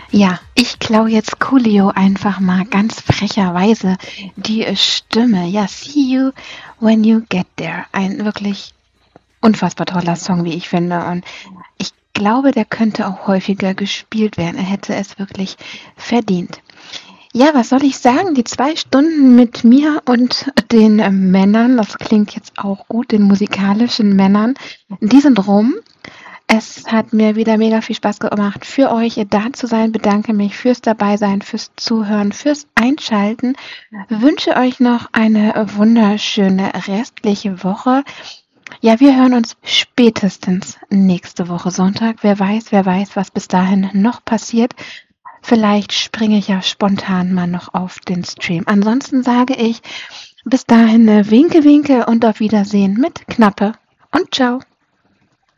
Ja, ich klaue jetzt Coolio einfach mal ganz frecherweise die Stimme. Ja, See You When You Get There. Ein wirklich unfassbar toller Song, wie ich finde. Und ich glaube, der könnte auch häufiger gespielt werden. Er hätte es wirklich verdient. Ja, was soll ich sagen? Die 2 Stunden mit mir und den Männern, das klingt jetzt auch gut, den musikalischen Männern, die sind rum. Es hat mir wieder mega viel Spaß gemacht, für euch da zu sein. Bedanke mich fürs Dabeisein, fürs Zuhören, fürs Einschalten. Wünsche euch noch eine wunderschöne restliche Woche. Ja, wir hören uns spätestens nächste Woche Sonntag. Wer weiß, was bis dahin noch passiert. Vielleicht springe ich ja spontan mal noch auf den Stream. Ansonsten sage ich bis dahin Winke, Winke und auf Wiedersehen mit Knappe und ciao.